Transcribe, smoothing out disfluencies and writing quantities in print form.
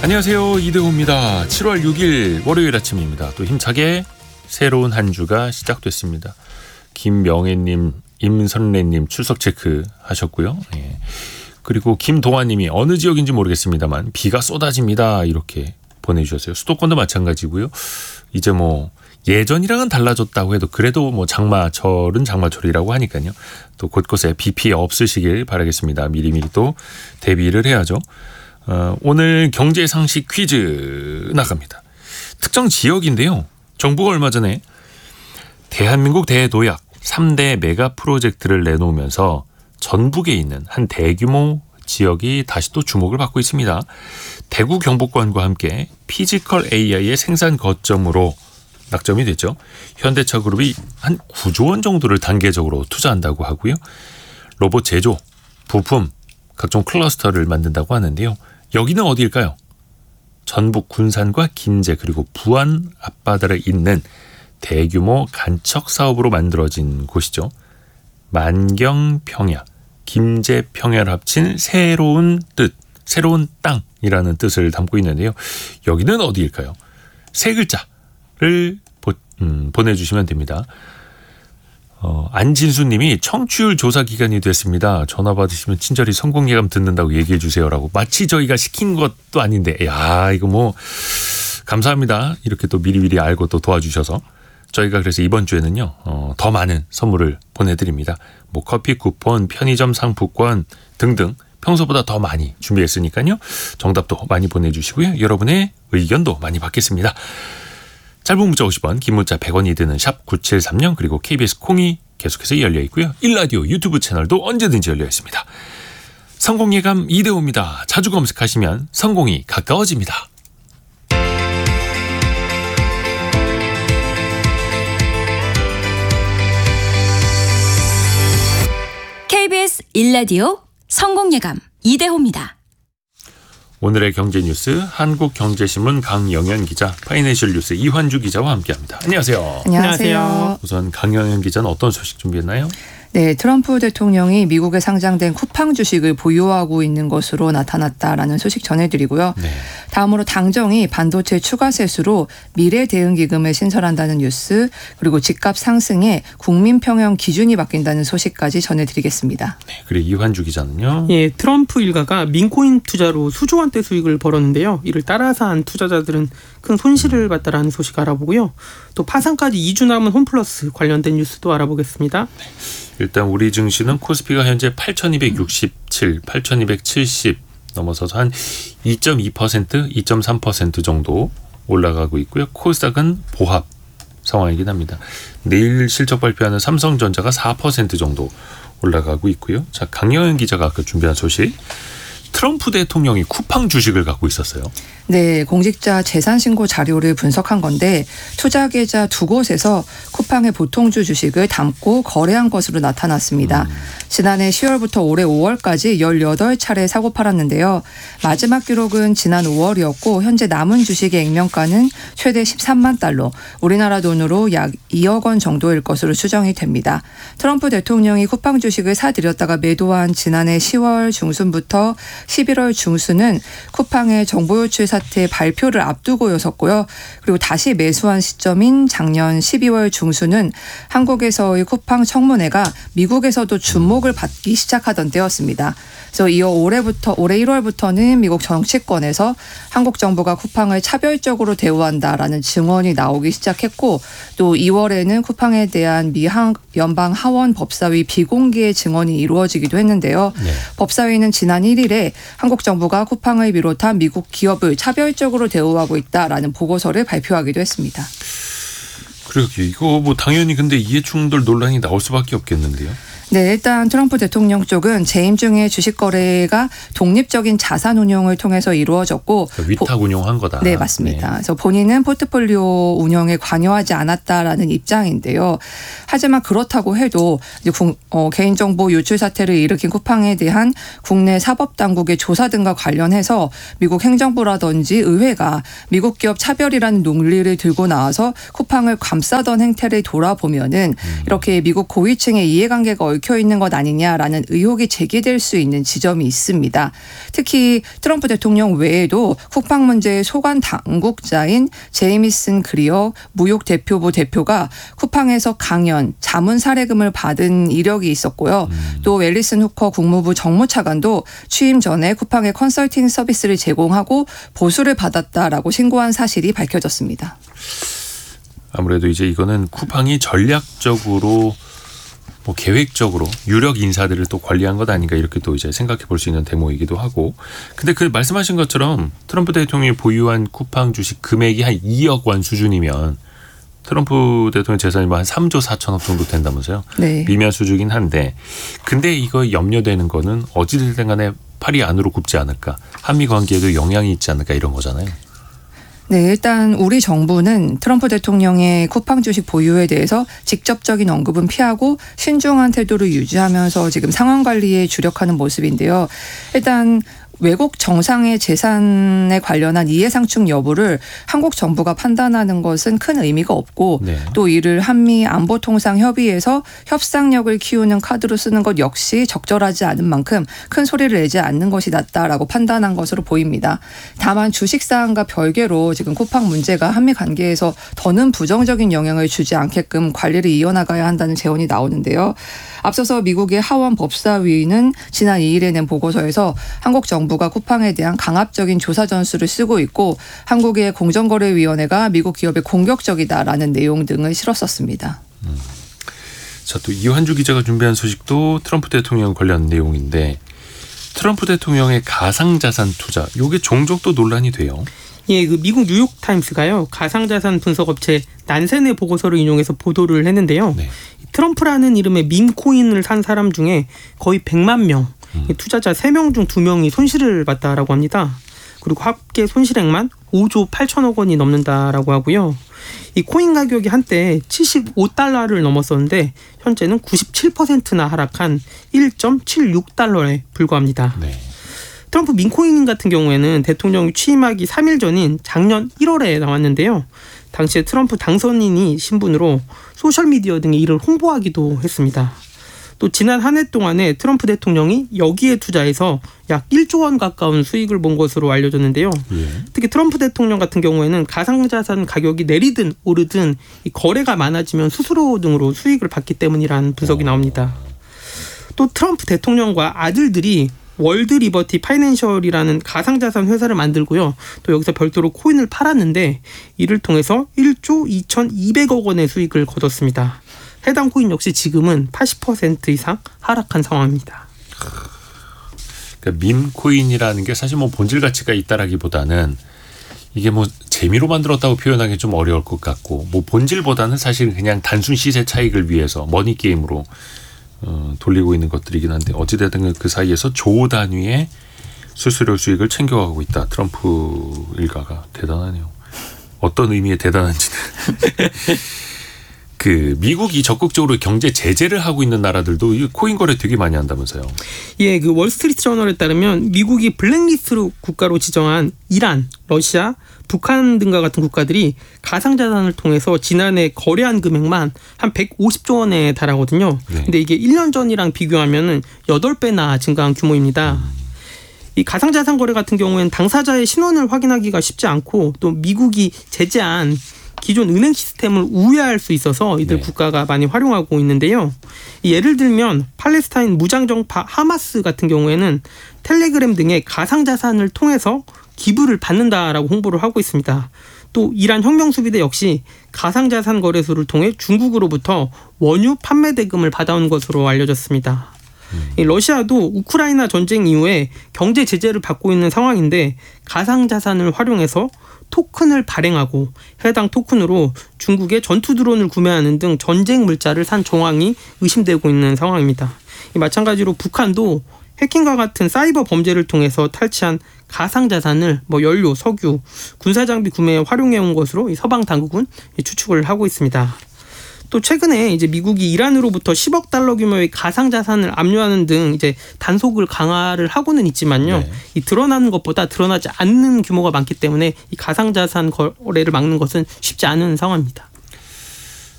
안녕하세요. 이대호입니다. 7월 6일 월요일 아침입니다. 또 힘차게 새로운 한 주가 시작됐습니다. 김명애님, 임선래님 출석 체크 하셨고요. 예. 그리고 김동아님이 어느 지역인지 모르겠습니다만 비가 쏟아집니다. 이렇게 보내주셨어요. 수도권도 마찬가지고요. 이제 뭐 예전이랑은 달라졌다고 해도 그래도 뭐 장마철은 장마철이라고 하니까요. 또 곳곳에 비 피해 없으시길 바라겠습니다. 미리미리 또 대비를 해야죠. 오늘 경제상식 퀴즈 나갑니다. 특정 지역인데요. 정부가 얼마 전에 대한민국 대도약 3대 메가 프로젝트를 내놓으면서 전북에 있는 한 대규모 지역이 다시 또 주목을 받고 있습니다. 대구 경북권과 함께 피지컬 AI의 생산 거점으로 낙점이 됐죠. 현대차 그룹이 한 9조 원 정도를 단계적으로 투자한다고 하고요. 로봇 제조, 부품, 각종 클러스터를 만든다고 하는데요. 여기는 어디일까요? 전북 군산과 긴제 그리고 부안 앞바다를 잇는 대규모 간척 사업으로 만들어진 곳이죠. 만경평야, 김제평야를 합친 새로운 뜻, 새로운 땅이라는 뜻을 담고 있는데요. 여기는 어디일까요? 세 글자를 보내주시면 됩니다. 안진수님이 청취율 조사 기간이 됐습니다. 전화 받으시면 친절히 성공 예감 듣는다고 얘기해 주세요라고. 마치 저희가 시킨 것도 아닌데, 야 이거 뭐 감사합니다. 이렇게 또 미리미리 알고 또 도와주셔서 저희가 그래서 이번 주에는요 더 많은 선물을 보내드립니다. 뭐 커피 쿠폰, 편의점 상품권 등등 평소보다 더 많이 준비했으니까요. 정답도 많이 보내주시고요. 여러분의 의견도 많이 받겠습니다. 짧은 문자 50원, 긴 문자 100원이 드는 샵 9730 그리고 KBS 콩이 계속해서 열려 있고요. 일라디오 유튜브 채널도 언제든지 열려 있습니다. 성공예감 이대호입니다. 자주 검색하시면 성공이 가까워집니다. KBS 일라디오 성공예감 이대호입니다. 오늘의 경제뉴스 한국경제신문 강영현 기자, 파이낸셜 뉴스 이환주 기자와 함께합니다. 안녕하세요. 안녕하세요. 우선 강영현 기자는 어떤 소식 준비했나요? 네, 트럼프 대통령이 미국에 상장된 쿠팡 주식을 보유하고 있는 것으로 나타났다라는 소식 전해드리고요. 네. 다음으로 당정이 반도체 추가 세수로 미래 대응 기금을 신설한다는 뉴스, 그리고 집값 상승에 국민 평형 기준이 바뀐다는 소식까지 전해드리겠습니다. 네, 그리고 이환주 기자는요. 예, 트럼프 일가가 민코인 투자로 수조 원대 수익을 벌었는데요. 이를 따라서 한 투자자들은 큰 손실을 봤다라는 소식 알아보고요. 또 파산까지 2주 남은 홈플러스 관련된 뉴스도 알아보겠습니다. 네. 일단 우리 증시는 코스피가 현재 8,267, 8,270 넘어서서 한 2.2%, 2.3% 정도 올라가고 있고요. 코스닥은 보합 상황이긴 합니다. 내일 실적 발표하는 삼성전자가 4% 정도 올라가고 있고요. 자, 강영현 기자가 아까 준비한 소식. 트럼프 대통령이 쿠팡 주식을 갖고 있었어요. 네, 공직자 재산신고 자료를 분석한 건데 투자 계좌 두 곳에서 쿠팡의 보통주 주식을 담고 거래한 것으로 나타났습니다. 지난해 10월부터 올해 5월까지 18차례 사고 팔았는데요. 마지막 기록은 지난 5월이었고 현재 남은 주식의 액면가는 최대 13만 달러, 우리나라 돈으로 약 2억 원 정도일 것으로 추정이 됩니다. 트럼프 대통령이 쿠팡 주식을 사들였다가 매도한 지난해 10월 중순부터 11월 중순은 쿠팡의 정보 유출 사태 발표를 앞두고였었고요. 그리고 다시 매수한 시점인 작년 12월 중순은 한국에서의 쿠팡 청문회가 미국에서도 주목을 받기 시작하던 때였습니다. 그래서 이어 올해 1월부터는 미국 정치권에서 한국 정부가 쿠팡을 차별적으로 대우한다라는 증언이 나오기 시작했고, 또 2월에는 쿠팡에 대한 미 연방 하원 법사위 비공개 증언이 이루어지기도 했는데요. 네. 법사위는 지난 1일에 한국 정부가 쿠팡을 비롯한 미국 기업을 차별적으로 대우하고 있다라는 보고서를 발표하기도 했습니다. 그러게요. 이거 뭐 당연히 근데 이해충돌 논란이 나올 수밖에 없겠는데요. 네, 일단 트럼프 대통령 쪽은 재임 중에 주식 거래가 독립적인 자산 운용을 통해서 이루어졌고 위탁 운용한 거다. 네, 맞습니다. 네. 그래서 본인은 포트폴리오 운영에 관여하지 않았다라는 입장인데요. 하지만 그렇다고 해도 이제 개인정보 유출 사태를 일으킨 쿠팡에 대한 국내 사법당국의 조사 등과 관련해서 미국 행정부라든지 의회가 미국 기업 차별이라는 논리를 들고 나와서 쿠팡을 감싸던 행태를 돌아보면은 이렇게 미국 고위층의 이해관계가 얽힌 얽혀 있는 것 아니냐라는 의혹이 제기될 수 있는 지점이 있습니다. 특히 트럼프 대통령 외에도 쿠팡 문제의 소관 당국자인 제이미슨 그리어 무역 대표부 대표가 쿠팡에서 강연, 자문 사례금을 받은 이력이 있었고요. 또 앨리슨 후커 국무부 정무차관도 취임 전에 쿠팡에 컨설팅 서비스를 제공하고 보수를 받았다라고 신고한 사실이 밝혀졌습니다. 아무래도 이제 이거는 쿠팡이 전략적으로 뭐 계획적으로 유력 인사들을 또 관리한 것 아닌가 이렇게 또 이제 생각해 볼 수 있는 대목이기도 하고. 근데 그 말씀하신 것처럼 트럼프 대통령이 보유한 쿠팡 주식 금액이 한 2억 원 수준이면 트럼프 대통령 재산이 뭐 한 3조 4천억 정도 된다면서요. 네. 미미한 수준이긴 한데 근데 이거 염려되는 거는 어찌됐든 간에 팔이 안으로 굽지 않을까. 한미 관계에도 영향이 있지 않을까 이런 거잖아요. 네, 일단 우리 정부는 트럼프 대통령의 쿠팡 주식 보유에 대해서 직접적인 언급은 피하고 신중한 태도를 유지하면서 지금 상황 관리에 주력하는 모습인데요. 일단 외국 정상의 재산에 관련한 이해상충 여부를 한국 정부가 판단하는 것은 큰 의미가 없고 네. 또 이를 한미 안보통상협의에서 협상력을 키우는 카드로 쓰는 것 역시 적절하지 않은 만큼 큰 소리를 내지 않는 것이 낫다라고 판단한 것으로 보입니다. 다만 주식 사안과 별개로 지금 쿠팡 문제가 한미 관계에서 더는 부정적인 영향을 주지 않게끔 관리를 이어나가야 한다는 제언이 나오는데요. 앞서서 미국의 하원 법사위는 지난 2일에 낸 보고서에서 한국 정부가 쿠팡에 대한 강압적인 조사 전술을 쓰고 있고 한국의 공정거래위원회가 미국 기업에 공격적이다라는 내용 등을 실었었습니다. 자, 또 이환주 기자가 준비한 소식도 트럼프 대통령 관련 내용인데 트럼프 대통령의 가상자산 투자 이게 종종 또 논란이 돼요. 예, 그 미국 뉴욕타임스가요 가상자산 분석업체 난센의 보고서를 인용해서 보도를 했는데요. 네. 트럼프라는 이름의 밈코인을 산 사람 중에 거의 100만 명, 투자자 3명 중 2명이 손실을 봤다라고 합니다. 그리고 합계 손실액만 5조 8천억 원이 넘는다라고 하고요. 이 코인 가격이 한때 75달러를 넘었었는데 현재는 97%나 하락한 1.76달러에 불과합니다. 네. 트럼프 밈코인 같은 경우에는 대통령이 취임하기 3일 전인 작년 1월에 나왔는데요. 당시에 트럼프 당선인이 신분으로 소셜미디어 등에 이를 홍보하기도 했습니다. 또 지난 한 해 동안에 트럼프 대통령이 여기에 투자해서 약 1조 원 가까운 수익을 본 것으로 알려졌는데요. 예. 특히 트럼프 대통령 같은 경우에는 가상자산 가격이 내리든 오르든 이 거래가 많아지면 수수료 등으로 수익을 받기 때문이라는 분석이 나옵니다. 또 트럼프 대통령과 아들들이 월드 리버티 파이낸셜이라는 가상자산 회사를 만들고요. 또 여기서 별도로 코인을 팔았는데 이를 통해서 1조 2,200억 원의 수익을 거뒀습니다. 해당 코인 역시 지금은 80% 이상 하락한 상황입니다. 그러니까 밈코인이라는 게 사실 뭐 본질 가치가 있다라기보다는 이게 뭐 재미로 만들었다고 표현하기 좀 어려울 것 같고 뭐 본질보다는 사실 그냥 단순 시세 차익을 위해서 머니 게임으로 돌리고 있는 것들이긴 한데 어찌됐든 그 사이에서 조 단위의 수수료 수익을 챙겨가고 있다. 트럼프 일가가 대단하네요. 어떤 의미의 대단한지는. 그 미국이 적극적으로 경제 제재를 하고 있는 나라들도 이 코인 거래 되게 많이 한다면서요. 예, 그 월스트리트 저널에 따르면 미국이 블랙리스트 국가로 지정한 이란, 러시아, 북한 등과 같은 국가들이 가상자산을 통해서 지난해 거래한 금액만 한 150조 원에 달하거든요. 네. 근데 이게 1년 전이랑 비교하면은 8배나 증가한 규모입니다. 이 가상자산 거래 같은 경우에는 당사자의 신원을 확인하기가 쉽지 않고 또 미국이 제재한 기존 은행 시스템을 우회할 수 있어서 이들 네. 국가가 많이 활용하고 있는데요. 예를 들면 팔레스타인 무장정파 하마스 같은 경우에는 텔레그램 등의 가상자산을 통해서 기부를 받는다라고 홍보를 하고 있습니다. 또 이란 혁명수비대 역시 가상자산 거래소를 통해 중국으로부터 원유 판매 대금을 받아온 것으로 알려졌습니다. 러시아도 우크라이나 전쟁 이후에 경제 제재를 받고 있는 상황인데 가상자산을 활용해서 토큰을 발행하고 해당 토큰으로 중국의 전투 드론을 구매하는 등 전쟁 물자를 산 정황이 의심되고 있는 상황입니다. 마찬가지로 북한도 해킹과 같은 사이버 범죄를 통해서 탈취한 가상자산을 연료, 석유, 군사장비 구매에 활용해온 것으로 이 서방 당국은 추측을 하고 있습니다. 또 최근에 이제 미국이 이란으로부터 10억 달러 규모의 가상자산을 압류하는 등 이제 단속을 강화를 하고는 있지만요. 네. 이 드러나는 것보다 드러나지 않는 규모가 많기 때문에 이 가상자산 거래를 막는 것은 쉽지 않은 상황입니다.